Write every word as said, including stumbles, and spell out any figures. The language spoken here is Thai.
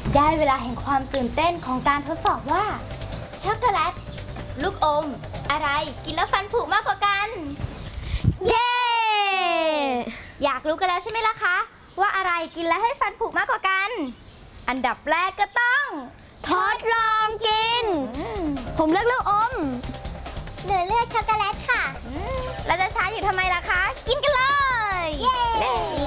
ได้เวลาแห่งความตื่นเต้นของการทดสอบว่าช็อกโกแลตลูกอมอะไรกินแล้วฟันผุมากกว่ากันเย้อยากรู้กันแล้วใช่ไหมล่ะคะว่าอะไรกินแล้วให้ฟันผุมากกว่ากันอันดับแรกก็ต้องทดลองกินผมเลือกลูกอมหนูเลือกช็อกโกแลตค่ะเราจะช้าอยู่ทำไมล่ะคะกินกันเลยเย้